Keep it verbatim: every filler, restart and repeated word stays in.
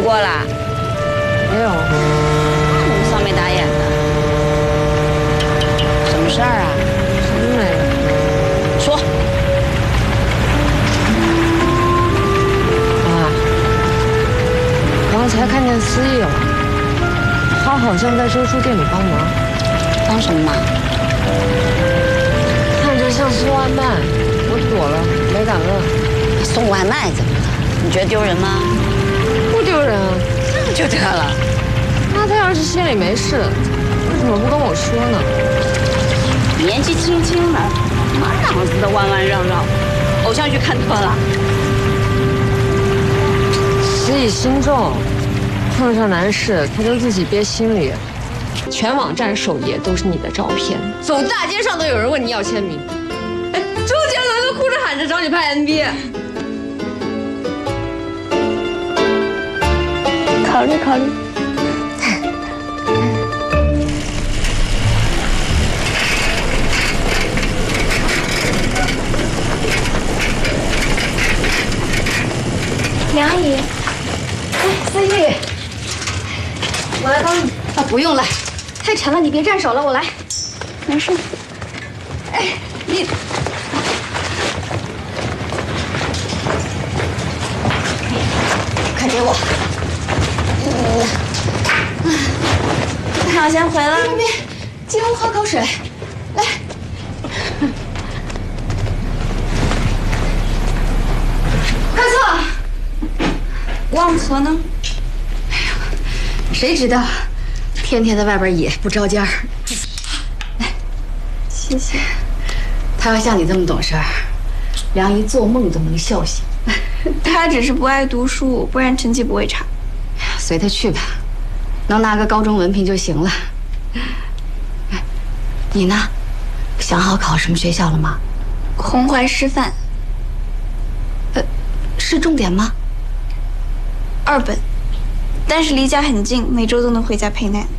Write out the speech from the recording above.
过啦？ 没有。 怎么丧眉打眼的？什么事儿啊？ 什么没有？ 说。 啊，刚才看见思义了，他好像在周叔店里帮忙。 帮什么忙？ 看着像送外卖，我躲了，没敢问。 送外卖怎么了？你觉得丢人吗？ 不丢人啊， 那不就得了？ 那他要是心里没事，为什么不跟我说呢？ 年纪轻轻的，满脑子的弯弯绕绕，偶像剧看多了。 思义心重，碰上难事他就自己憋心里。全网站首页都是你的照片，走大街上都有人问你要签名。哎，周杰伦都哭着喊着找你拍 M V。 考虑考虑。 梁姨，哎，思义，我来帮你。啊，不用了，太沉了，你别站手了，我来。没事。哎，你。快给我。嗯，那我先回了。别别别，进屋喝口水。来。快坐。 忘词呢？ 哎呀，谁知道，天天在外边野不着家儿。来，谢谢。他要像你这么懂事儿，梁姨做梦都能笑醒。 他只是不爱读书，不然成绩不会差。 随他去吧，能拿个高中文凭就行了。你呢？想好考什么学校了吗？ 红淮师范。 呃，是重点吗？ 二本，但是离家很近，每周都能回家陪奶奶。